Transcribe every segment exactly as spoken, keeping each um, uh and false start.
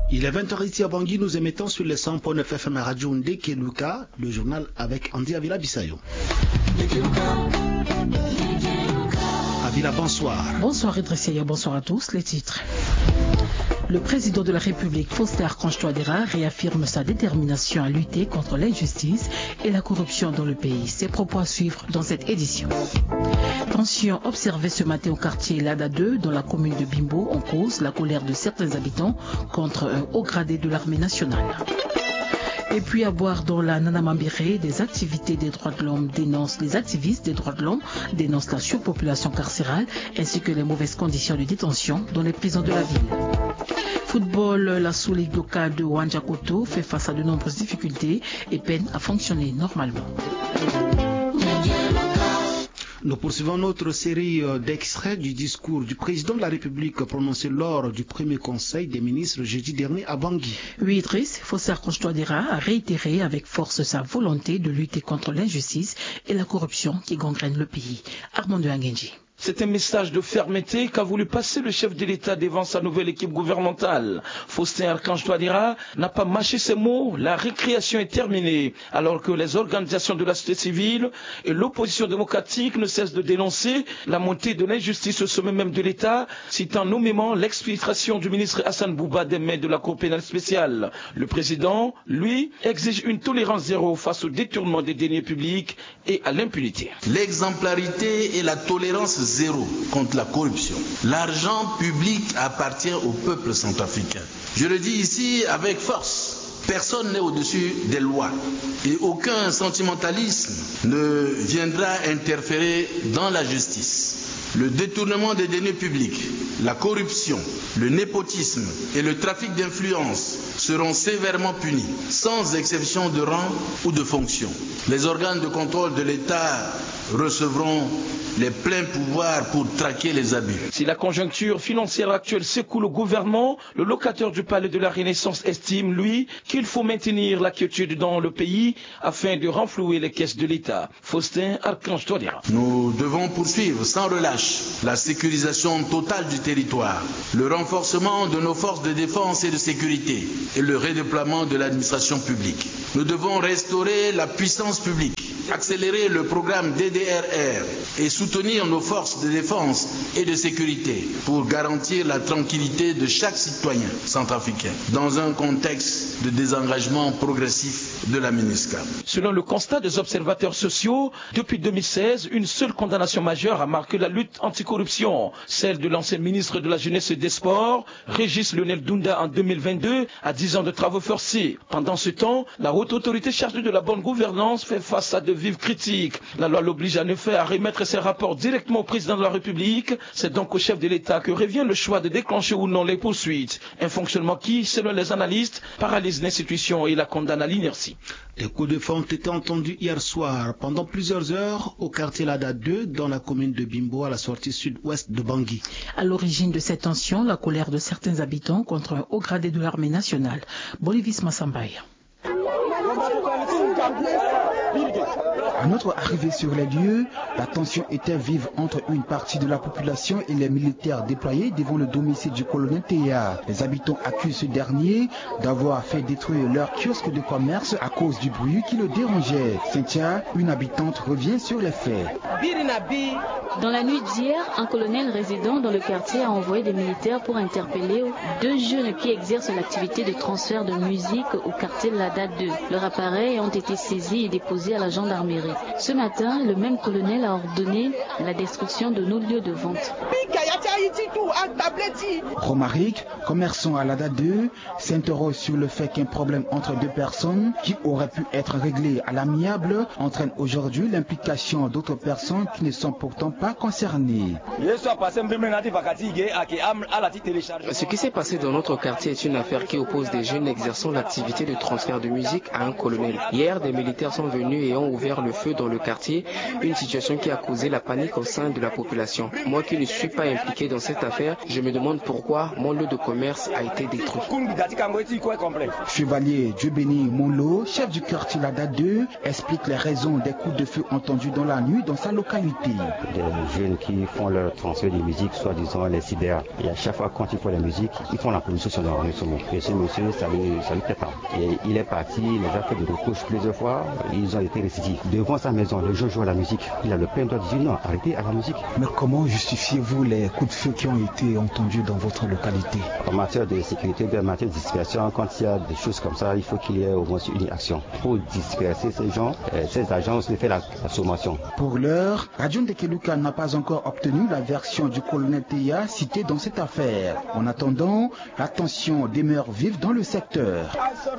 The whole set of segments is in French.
Il est vingt heures ici à Bangui, nous émettons sur les cent point neuf F M Radio Ndekeluka, le journal avec Andy Avila Bissayo. Avila, bonsoir. Bonsoir Idrissia, bonsoir à tous. Les titres. Le président de la République, Faustin Archange Touadéra, réaffirme sa détermination à lutter contre l'injustice et la corruption dans le pays. Ses propos à suivre dans cette édition. Tension observée ce matin au quartier Lada deux, dans la commune de Bimbo, en cause la colère de certains habitants contre un haut gradé de l'armée nationale. Et puis à boire dans la Nanamambiré, des activités des droits de l'homme dénoncent, les activistes des droits de l'homme dénoncent la surpopulation carcérale ainsi que les mauvaises conditions de détention dans les prisons de la ville. Football, la sous-ligue locale de Wanjakoto fait face à de nombreuses difficultés et peine à fonctionner normalement. Nous poursuivons notre série d'extraits du discours du président de la République prononcé lors du premier conseil des ministres jeudi dernier à Bangui. Oui, Idriss, Faustin Archange Touadéra a réitéré avec force sa volonté de lutter contre l'injustice et la corruption qui gangrènent le pays. Armand de Angenji. C'est un message de fermeté qu'a voulu passer le chef de l'État devant sa nouvelle équipe gouvernementale. Faustin Archange Touadéra n'a pas mâché ses mots. La récréation est terminée, alors que les organisations de la société civile et l'opposition démocratique ne cessent de dénoncer la montée de l'injustice au sommet même de l'État, citant nommément l'exfiltration du ministre Hassan Bouba des mains de la Cour pénale spéciale. Le président, lui, exige une tolérance zéro face au détournement des deniers publics et à l'impunité. L'exemplarité et la tolérance zéro contre la corruption. L'argent public appartient au peuple centrafricain. Je le dis ici avec force. Personne n'est au-dessus des lois et aucun sentimentalisme ne viendra interférer dans la justice. Le détournement des deniers publics, la corruption, le népotisme et le trafic d'influence seront sévèrement punis, sans exception de rang ou de fonction. Les organes de contrôle de l'État recevront les pleins pouvoirs pour traquer les abus. Si la conjoncture financière actuelle secoue le gouvernement, le locataire du palais de la Renaissance estime, lui, qu'il faut maintenir la quiétude dans le pays afin de renflouer les caisses de l'État. Faustin Archange Touadéra. Nous devons poursuivre sans relâche la sécurisation totale du territoire, le renforcement de nos forces de défense et de sécurité et le redéploiement de l'administration publique. Nous devons restaurer la puissance publique, accélérer le programme D D R R et soutenir nos forces de défense et de sécurité pour garantir la tranquillité de chaque citoyen centrafricain dans un contexte de désengagement progressif de la MINUSCA. Selon le constat des observateurs sociaux, depuis deux mille seize, une seule condamnation majeure a marqué la lutte anticorruption, celle de l'ancien ministre de la Jeunesse et des Sports, Régis Lionel Dunda, en deux mille vingt-deux, à dix ans de travaux forcés. Pendant ce temps, la haute autorité chargée de la bonne gouvernance fait face à de vives critiques. La loi l'oblige en effet à remettre ses rapports directement au président de la République. C'est donc au chef de l'État que revient le choix de déclencher ou non les poursuites. Un fonctionnement qui, selon les analystes, paralyse l'institution et la condamne à l'inertie. Les coups de feu ont été entendus hier soir pendant plusieurs heures au quartier Lada deux dans la commune de Bimbo à la sortie sud-ouest de Bangui. À l'origine de cette tension, la colère de certains habitants contre un haut gradé de l'armée nationale. Bolivis Massambaya. À notre arrivée sur les lieux, la tension était vive entre une partie de la population et les militaires déployés devant le domicile du colonel Théa. Les habitants accusent ce dernier d'avoir fait détruire leur kiosque de commerce à cause du bruit qui le dérangeait. Cynthia, une habitante, revient sur les faits. Dans la nuit d'hier, un colonel résident dans le quartier a envoyé des militaires pour interpeller deux jeunes qui exercent l'activité de transfert de musique au quartier Lada deux. Leurs appareils ont été saisis et déposés à la gendarmerie. Ce matin, le même colonel a ordonné la destruction de nos lieux de vente. Romaric, commerçant à Lada deux, s'interroge sur le fait qu'un problème entre deux personnes qui aurait pu être réglé à l'amiable entraîne aujourd'hui l'implication d'autres personnes qui ne sont pourtant pas concernées. Ce qui s'est passé dans notre quartier est une affaire qui oppose des jeunes exerçant l'activité de transfert de musique à un colonel. Hier, des militaires sont venus et ont ouvert le feu dans le quartier, une situation qui a causé la panique au sein de la population. Moi qui ne suis pas impliqué dans dans cette affaire, je me demande pourquoi mon lot de commerce a été détruit. Chevalier Dieu-Béni Monlo, chef du quartier Lada deux, explique les raisons des coups de feu entendus dans la nuit dans sa localité. Des jeunes qui font leur transfert de musique, soi-disant les cyber, et à chaque fois quand ils font la musique, ils font la production sur leur instrument. Et ce monsieur, ça lui, ça lui plaît pas. Et il est parti, il les a fait de recours plusieurs fois, ils ont été récidives. Devant sa maison, le jour joue à la musique, il a le plein droit de dire non, arrêtez à la musique. Mais comment justifiez-vous les coups de feu qui ont été entendus dans votre localité? En matière de sécurité, en matière de dispersion, quand il y a des choses comme ça, il faut qu'il y ait au moins une action. Pour disperser ces gens, euh, ces agences, fait la, la sommation. Pour l'heure, Radio Ndekeluka n'a pas encore obtenu la version du colonel Teya citée dans cette affaire. En attendant, la tension demeure vive dans le secteur.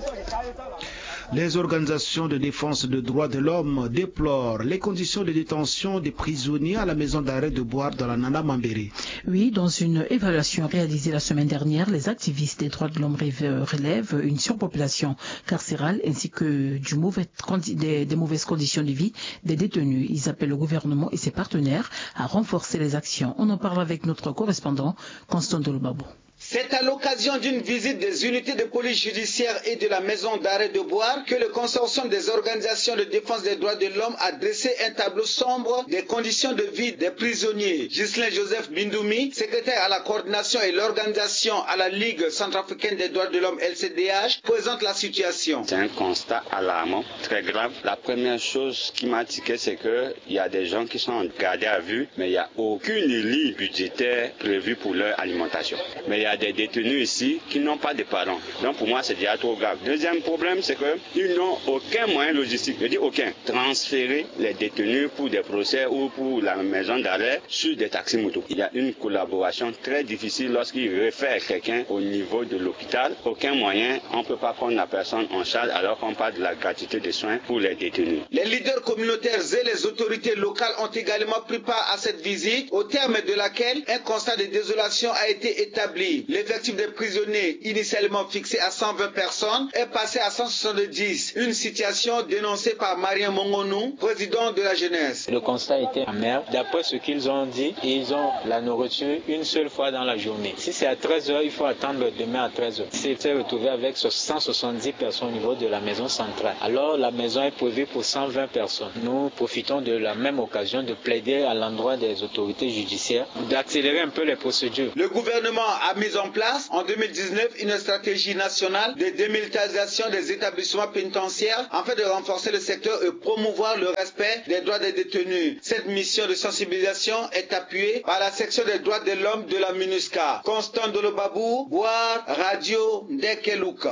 Les organisations de défense des droits de l'homme déplorent les conditions de détention des prisonniers à la maison d'arrêt de Boar dans la Nana Mambéré. Oui, dans une évaluation réalisée la semaine dernière, les activistes des droits de l'homme relèvent une surpopulation carcérale ainsi que du mauvais, des, des mauvaises conditions de vie des détenus. Ils appellent le gouvernement et ses partenaires à renforcer les actions. On en parle avec notre correspondant Constant Dolobabo. C'est à l'occasion d'une visite des unités de police judiciaire et de la maison d'arrêt de Boar que le consortium des organisations de défense des droits de l'homme a dressé un tableau sombre des conditions de vie des prisonniers. Ghislain Joseph Bindoumi, secrétaire à la coordination et l'organisation à la Ligue centrafricaine des droits de l'homme L C D H, présente la situation. C'est un constat alarmant, très grave. La première chose qui m'a tiqué, c'est qu'il y a des gens qui sont gardés à vue, mais il n'y a aucune ligne budgétaire prévue pour leur alimentation. Mais il y a des détenus ici qui n'ont pas de parents. Donc pour moi, c'est déjà trop grave. Deuxième problème, c'est qu'ils n'ont aucun moyen logistique. Je dis aucun. Transférer les détenus pour des procès ou pour la maison d'arrêt sur des taxis motos. Il y a une collaboration très difficile lorsqu'ils réfèrent quelqu'un au niveau de l'hôpital. Aucun moyen, on ne peut pas prendre la personne en charge alors qu'on parle de la gratuité des soins pour les détenus. Les leaders communautaires et les autorités locales ont également pris part à cette visite, au terme de laquelle un constat de désolation a été établi. L'effectif des prisonniers, initialement fixé à cent vingt personnes, est passé à cent soixante-dix. Une situation dénoncée par Marien Mongonou, président de la jeunesse. Le constat était amer. D'après ce qu'ils ont dit, ils ont la nourriture une seule fois dans la journée. Si c'est à treize heures, il faut attendre le demain à treize heures. C'est s'est retrouvé avec cent soixante-dix personnes au niveau de la maison centrale. Alors la maison est prévue pour cent vingt personnes. Nous profitons de la même occasion de plaider à l'endroit des autorités judiciaires d'accélérer un peu les procédures. Le gouvernement a mis en place en deux mille dix-neuf une stratégie nationale de démilitarisation des établissements pénitentiaires afin de renforcer le secteur et promouvoir le respect des droits des détenus. Cette mission de sensibilisation est appuyée par la section des droits de l'homme de la MINUSCA. Constant Dolobabou, Boar, Radio Ndekeluka.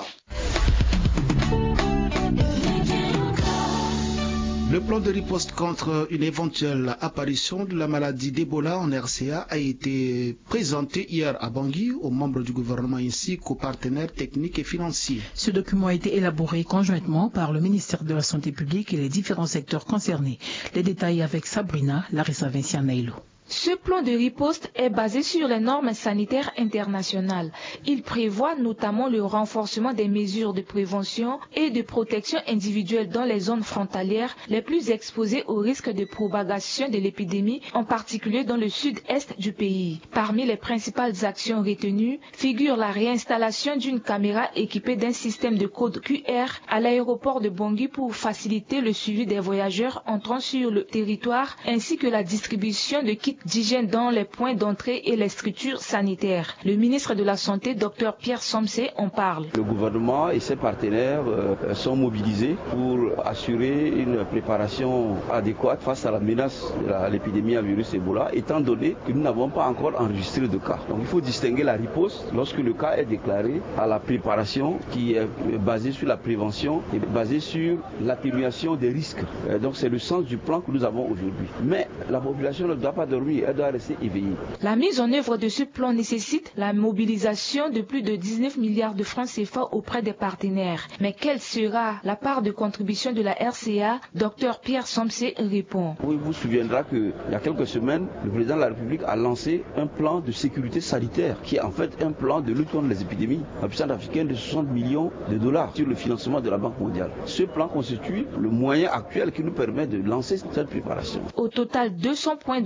Le plan de riposte contre une éventuelle apparition de la maladie d'Ebola en R C A a été présenté hier à Bangui aux membres du gouvernement ainsi qu'aux partenaires techniques et financiers. Ce document a été élaboré conjointement par le ministère de la Santé publique et les différents secteurs concernés. Les détails avec Sabrina Larissa Vincian-Nailo. Ce plan de riposte est basé sur les normes sanitaires internationales. Il prévoit notamment le renforcement des mesures de prévention et de protection individuelle dans les zones frontalières les plus exposées au risque de propagation de l'épidémie, en particulier dans le sud-est du pays. Parmi les principales actions retenues figure la réinstallation d'une caméra équipée d'un système de code Q R à l'aéroport de Bangui pour faciliter le suivi des voyageurs entrant sur le territoire, ainsi que la distribution de kits d'hygiène dans les points d'entrée et les structures sanitaires. Le ministre de la Santé, Dr Pierre Somsé, en parle. Le gouvernement et ses partenaires euh, sont mobilisés pour assurer une préparation adéquate face à la menace de l'épidémie à virus Ebola, étant donné que nous n'avons pas encore enregistré de cas. Donc il faut distinguer la riposte lorsque le cas est déclaré à la préparation qui est basée sur la prévention et basée sur l'atténuation des risques. Euh, donc c'est le sens du plan que nous avons aujourd'hui. Mais la population ne doit pas dormir. Elle doit rester éveillée. La mise en œuvre de ce plan nécessite la mobilisation de plus de dix-neuf milliards de francs C F A auprès des partenaires. Mais quelle sera la part de contribution de la R C A? Dr Pierre Somsé répond. Oui, vous vous souviendrez qu'il y a quelques semaines, le président de la République a lancé un plan de sécurité sanitaire qui est en fait un plan de lutte contre les épidémies, un puissance africaine de soixante millions de dollars sur le financement de la Banque mondiale. Ce plan constitue le moyen actuel qui nous permet de lancer cette préparation. Au total, deux cents points d'entrée ont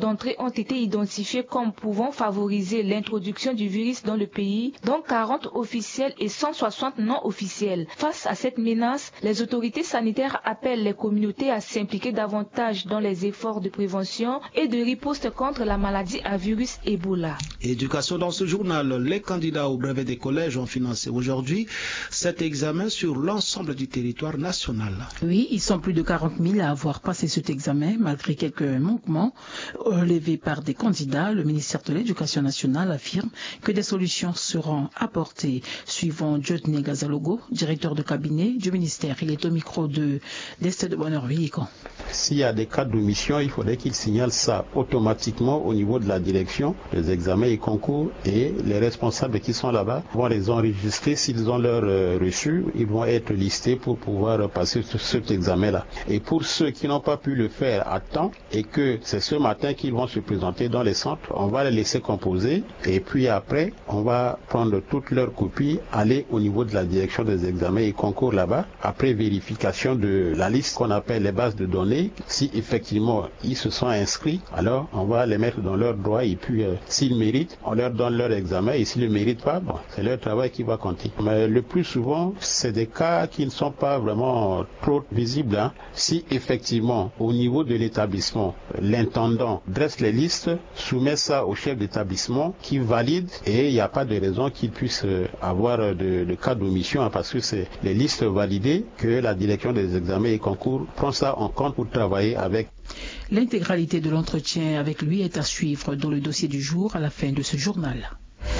ont été identifiés comme pouvant favoriser l'introduction du virus dans le pays, dont quarante officiels et cent soixante non officiels. Face à cette menace, les autorités sanitaires appellent les communautés à s'impliquer davantage dans les efforts de prévention et de riposte contre la maladie à virus Ebola. Éducation dans ce journal, les candidats au brevet des collèges ont financé aujourd'hui cet examen sur l'ensemble du territoire national. Oui, ils sont plus de quarante mille à avoir passé cet examen malgré quelques manquements relevés par des candidats. Le ministère de l'Éducation nationale affirme que des solutions seront apportées. Suivant Diotne Gazalogo, directeur de cabinet du ministère, il est au micro de d'Est de Bonheur-Villicon. S'il y a des cas d'omission, il faudrait qu'ils signalent ça automatiquement au niveau de la direction des examens et concours, et les responsables qui sont là-bas vont les enregistrer. S'ils ont leur euh, reçu, ils vont être listés pour pouvoir passer ce, cet examen-là. Et pour ceux qui n'ont pas pu le faire à temps et que c'est ce matin qu'ils vont se présenter dans les centres, on va les laisser composer et puis après, on va prendre toutes leurs copies, aller au niveau de la direction des examens et concours là-bas. Après vérification de la liste qu'on appelle les bases de données, si effectivement ils se sont inscrits, alors on va les mettre dans leurs droits et puis euh, s'ils méritent, on leur donne leur examen et s'ils ne méritent pas, bon, c'est leur travail qui va compter. Mais le plus souvent, c'est des cas qui ne sont pas vraiment trop visibles. Hein. Si effectivement, au niveau de l'établissement, l'intendant dresse les listes, soumet ça au chef d'établissement qui valide et il n'y a pas de raison qu'il puisse avoir de, de cas d'omission hein, parce que c'est les listes validées que la direction des examens et concours prend ça en compte pour travailler avec. L'intégralité de l'entretien avec lui est à suivre dans le dossier du jour à la fin de ce journal.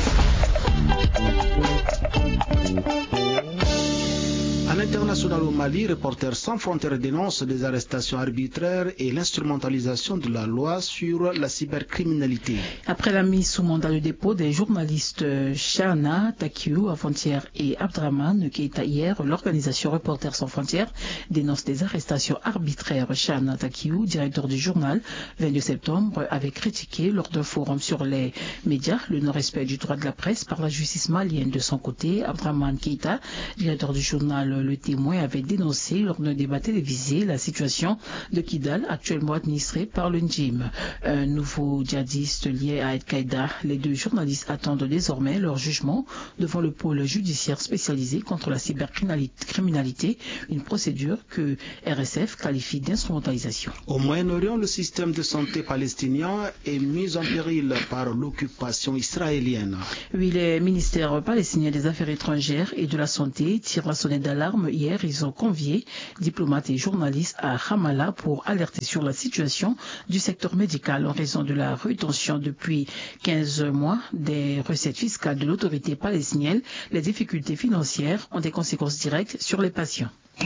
À l'international au Mali, Reporters sans frontières dénonce les arrestations arbitraires et l'instrumentalisation de la loi sur la cybercriminalité. Après la mise sous mandat de dépôt des journalistes Shana Takiou avant-hier et Abdraman Keita hier, l'organisation Reporters sans frontières dénonce des arrestations arbitraires. Shana Takiou, directeur du journal, vingt-deux septembre, avait critiqué lors d'un forum sur les médias le non-respect du droit de la presse par la justice malienne. De son côté, Abdraman Keita, directeur du journal Le Témoin, avait dénoncé lors d'un débat télévisé la situation de Kidal, actuellement administrée par le N J I M. Un nouveau djihadiste lié à Al-Qaïda. Les deux journalistes attendent désormais leur jugement devant le pôle judiciaire spécialisé contre la cybercriminalité, une procédure que R S F qualifie d'instrumentalisation. Au Moyen-Orient, le système de santé palestinien est mis en péril par l'occupation israélienne. Oui, les ministères palestiniens des Affaires étrangères et de la Santé tirent la sonnette d'alarme. Hier, ils ont convié diplomates et journalistes à Ramallah pour alerter sur la situation du secteur médical en raison de la rétention depuis quinze mois des recettes fiscales de l'autorité palestinienne. Les difficultés financières ont des conséquences directes sur les patients.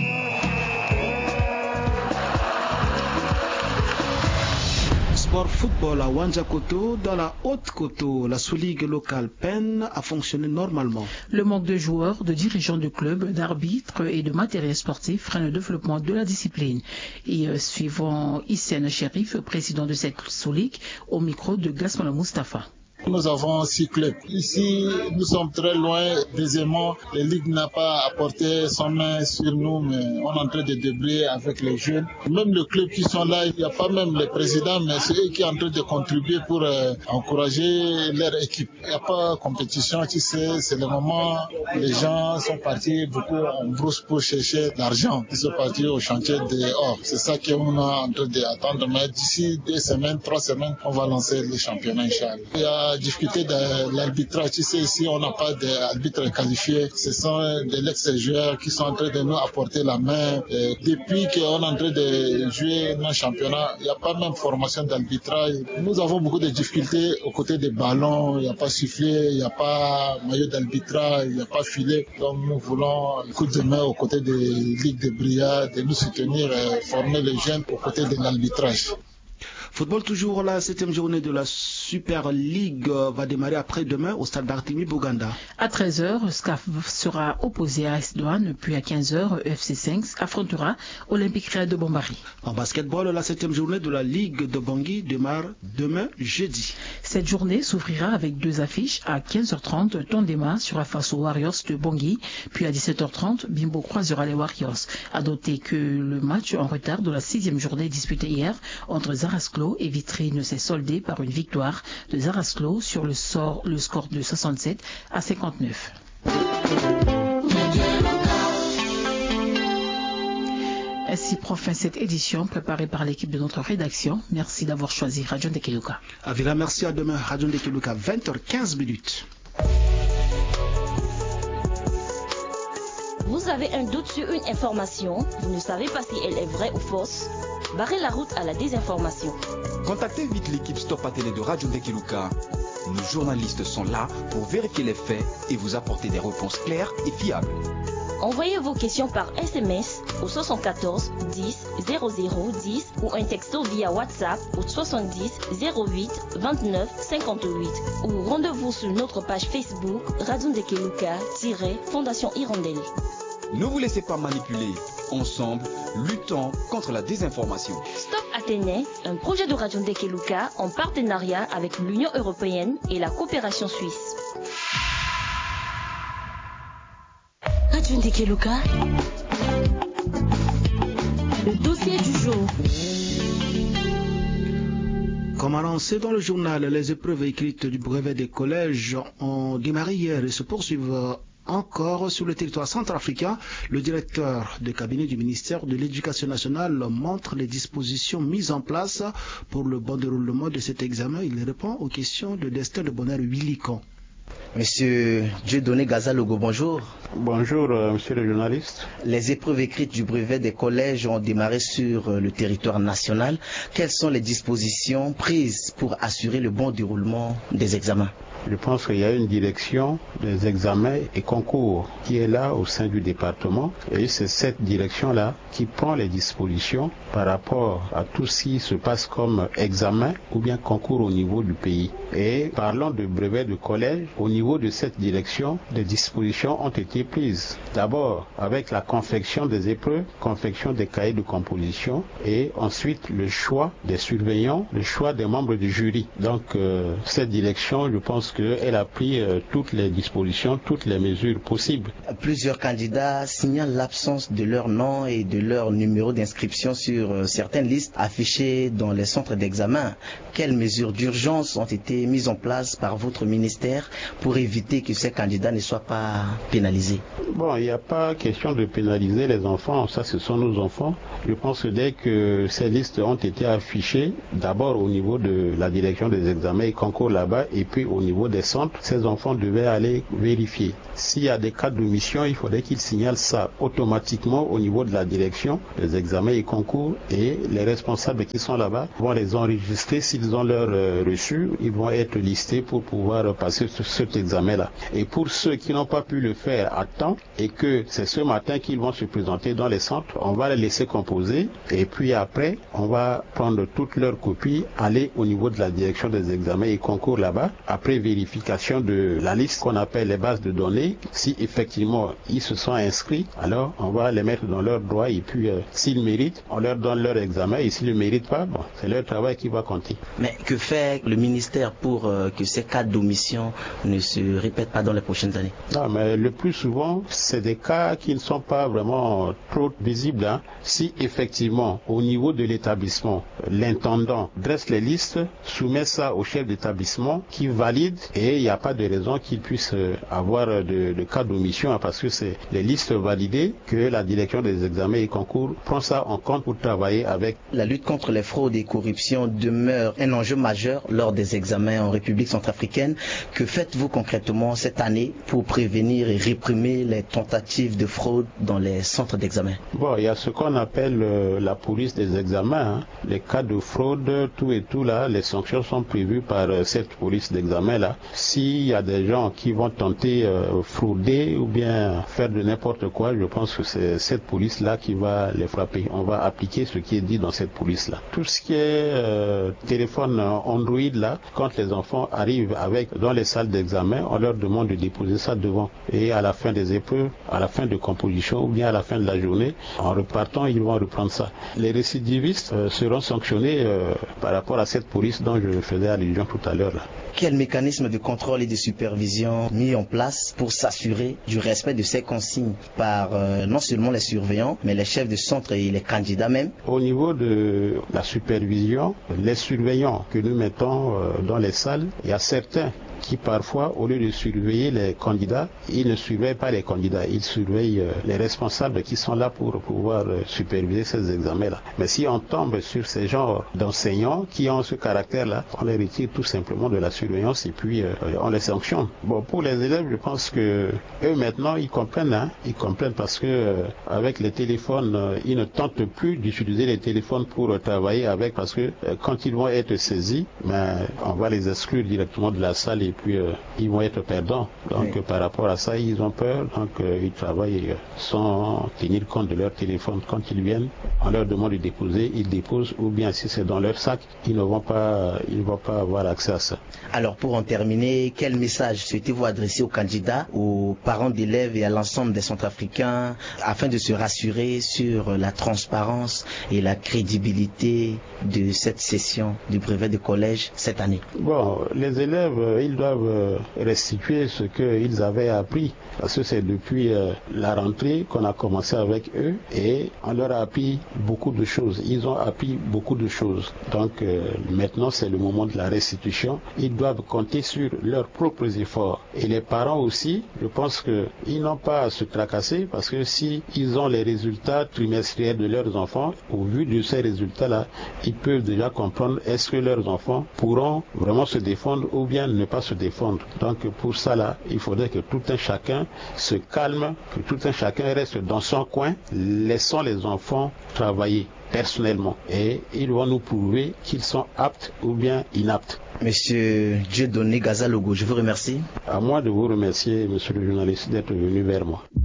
Sport football à Wanjakoto, dans la Haute-Koto, la sous-ligue locale peine à fonctionner normalement. Le manque de joueurs, de dirigeants de clubs, d'arbitres et de matériel sportif freine le développement de la discipline. Et euh, suivant Hissène Chérif, président de cette sous-ligue, au micro de Gasmana Mustafa. Nous avons six clubs. Ici, nous sommes très loin. Deuxièmement, la Ligue n'a pas apporté son main sur nous, mais on est en train de débrouiller avec les jeunes. Même les clubs qui sont là, il n'y a pas même les présidents, mais c'est eux qui sont en train de contribuer pour euh, encourager leur équipe. Il n'y a pas de compétition, tu sais, c'est le moment où les gens sont partis beaucoup en brousse pour chercher l'argent. Ils sont partis au chantier dehors. C'est ça qu'on est en train d'attendre. Mais d'ici deux semaines, trois semaines, on va lancer le championnat, Inch'Allah. Il y a discuter de l'arbitrage. Tu sais, ici, on n'a pas d'arbitre qualifié. Ce sont des ex-joueurs qui sont en train de nous apporter la main. Et depuis qu'on est en train de jouer nos championnats, il n'y a pas même formation d'arbitrage. Nous avons beaucoup de difficultés aux côtés des ballons. Il n'y a pas sifflet, il n'y a pas maillot d'arbitrage, il n'y a pas filet. Donc, nous voulons un coup de main aux côtés des ligues de Bria, de nous soutenir et former les jeunes aux côtés de l'arbitrage. Football toujours la septième journée de la Super League va démarrer après-demain au stade d'Artemi Boganda. À treize heures, S C A F sera opposé à A S Douane, puis à quinze heures, E F C cinq affrontera Olympique Réal de Bombari. En basketball, la septième journée de la Ligue de Bangui démarre demain jeudi. Cette journée s'ouvrira avec deux affiches à quinze heures trente, Tondema sera face aux Warriors de Bangui, puis à dix-sept heures trente, Bimbo croisera les Warriors. À noter que le match en retard de la sixième journée disputée hier entre Zarasclo et Vitrine s'est soldé par une victoire de Zarasclo sur le, sort, le score de soixante-sept à cinquante-neuf. Ainsi prend fin cette édition préparée par l'équipe de notre rédaction. Merci d'avoir choisi Radio Ndekeluka. Avila, merci, à demain. Radio Ndekeluka, vingt heures quinze minutes. Vous avez un doute sur une information, vous ne savez pas si elle est vraie ou fausse? Barrez la route à la désinformation. Contactez vite l'équipe Stop à Télé de Radio Ndekeluka. Nos journalistes sont là pour vérifier les faits et vous apporter des réponses claires et fiables. Envoyez vos questions par S M S au soixante-quatorze dix zéro zéro dix ou un texto via WhatsApp au soixante-dix zéro huit vingt-neuf cinquante-huit ou rendez-vous sur notre page Facebook Radio Ndekeluka-Fondation Hirondelle. Ne vous laissez pas manipuler. Ensemble, luttons contre la désinformation. Stop Athénée, un projet de Radio Ndekeluka en partenariat avec l'Union européenne et la coopération suisse. Radio Ndekeluka, le dossier du jour. Comme annoncé dans le journal, les épreuves écrites du brevet des collèges ont démarré hier et se poursuivent encore sur le territoire centrafricain. Le directeur de cabinet du ministère de l'Éducation nationale montre les dispositions mises en place pour le bon déroulement de cet examen. Il répond aux questions de Destin de Bonheur Willican. Monsieur Dieudonné Gazalogo, bonjour. Bonjour, euh, monsieur le journaliste. Les épreuves écrites du brevet des collèges ont démarré sur euh, le territoire national. Quelles sont les dispositions prises pour assurer le bon déroulement des examens? Je pense qu'il y a une direction des examens et concours qui est là au sein du département et c'est cette direction-là qui prend les dispositions par rapport à tout ce qui se passe comme examen ou bien concours au niveau du pays. Et parlons de brevet de collège, au niveau de cette direction, des dispositions ont été prises. D'abord avec la confection des épreuves, confection des cahiers de composition et ensuite le choix des surveillants, le choix des membres du jury. Donc euh, cette direction, je pense qu'elle a pris euh, toutes les dispositions, toutes les mesures possibles. Plusieurs candidats signalent l'absence de leur nom et de leur numéro d'inscription sur euh, certaines listes affichées dans les centres d'examen. Quelles mesures d'urgence ont été mises en place par votre ministère pour éviter que ces candidats ne soient pas pénalisés? Bon, il n'y a pas question de pénaliser les enfants, ça ce sont nos enfants. Je pense que dès que ces listes ont été affichées, d'abord au niveau de la direction des examens et concours là-bas et puis au niveau des centres, ces enfants devaient aller vérifier. S'il y a des cas d'omission, il faudrait qu'ils signalent ça automatiquement au niveau de la direction des examens et concours et les responsables qui sont là-bas vont les enregistrer. S'ils ont leur euh, reçu, ils vont être listés pour pouvoir passer ce, cet examen-là. Et pour ceux qui n'ont pas pu le faire à temps et que c'est ce matin qu'ils vont se présenter dans les centres, on va les laisser composer et puis après, on va prendre toutes leurs copies, aller au niveau de la direction des examens et concours là-bas, après vérification de la liste qu'on appelle les bases de données. Si effectivement ils se sont inscrits, alors on va les mettre dans leurs droits et puis euh, s'ils méritent, on leur donne leur examen et s'ils ne méritent pas, bon, c'est leur travail qui va compter. Mais que fait le ministère pour euh, que ces cas d'omission ne se répètent pas dans les prochaines années? Non, mais le plus souvent, c'est des cas qui ne sont pas vraiment trop visibles. Hein. Si effectivement, au niveau de l'établissement, l'intendant dresse les listes, soumet ça au chef d'établissement qui valide et il n'y a pas de raison qu'il puisse avoir de, de cas d'omission hein, parce que c'est les listes validées que la direction des examens et concours prend ça en compte pour travailler avec. La lutte contre les fraudes et corruptions demeure un enjeu majeur lors des examens en République centrafricaine. Que faites-vous concrètement cette année pour prévenir et réprimer les tentatives de fraude dans les centres d'examen? Bon, il y a ce qu'on appelle euh, la police des examens. Hein. Les cas de fraude, tout et tout là, les sanctions sont prévues par euh, cette police d'examen là. S'il y a des gens qui vont tenter euh, frauder ou bien faire de n'importe quoi, je pense que c'est cette police-là qui va les frapper. On va appliquer ce qui est dit dans cette police-là. Tout ce qui est euh, téléphone Android là, quand les enfants arrivent avec dans les salles d'examen, on leur demande de déposer ça devant. Et à la fin des épreuves, à la fin de composition ou bien à la fin de la journée, en repartant, ils vont reprendre ça. Les récidivistes euh, seront sanctionnés euh, par rapport à cette police dont je faisais allusion tout à l'heure. Là. Quel mécanisme de contrôle et de supervision mis en place pour s'assurer du respect de ces consignes par euh, non seulement les surveillants, mais les chefs de centre et les candidats même? Au niveau de la supervision, les surveillants que nous mettons euh, dans les salles, il y a certains qui parfois, au lieu de surveiller les candidats, ils ne surveillent pas les candidats, ils surveillent euh, les responsables qui sont là pour pouvoir euh, superviser ces examens-là. Mais si on tombe sur ces genres d'enseignants qui ont ce caractère-là, on les retire tout simplement de la surveillance et puis euh, on les sanctionne. Bon, pour les élèves, je pense que eux maintenant, ils comprennent, hein, ils comprennent parce que euh, avec les téléphones, euh, ils ne tentent plus d'utiliser les téléphones pour euh, travailler avec parce que euh, quand ils vont être saisis, ben, on va les exclure directement de la salle et puis euh, ils vont être perdants. Donc oui. euh, par rapport à ça, ils ont peur, donc euh, ils travaillent euh, sans tenir compte de leur téléphone. Quand ils viennent, on leur demande de déposer, ils déposent, ou bien si c'est dans leur sac, ils ne vont pas, ils ne vont pas avoir accès à ça. Alors pour en terminer, quel message souhaitez-vous adresser aux candidats, aux parents d'élèves et à l'ensemble des Centrafricains afin de se rassurer sur la transparence et la crédibilité de cette session du brevet de collège cette année? Bon, les élèves, ils doivent restituer ce qu'ils avaient appris parce que c'est depuis euh, la rentrée qu'on a commencé avec eux et on leur a appris beaucoup de choses. Ils ont appris beaucoup de choses. Donc euh, maintenant c'est le moment de la restitution. Ils doivent compter sur leurs propres efforts. Et les parents aussi, je pense qu'ils n'ont pas à se tracasser parce que si ils ont les résultats trimestriels de leurs enfants, au vu de ces résultats-là, ils peuvent déjà comprendre est-ce que leurs enfants pourront vraiment se défendre ou bien ne pas se défendre. Donc pour ça là, il faudrait que tout un chacun se calme, que tout un chacun reste dans son coin, laissons les enfants travailler personnellement et ils vont nous prouver qu'ils sont aptes ou bien inaptes. Monsieur Dieudonné Gazalogo, je vous remercie. À moi de vous remercier, monsieur le journaliste, d'être venu vers moi.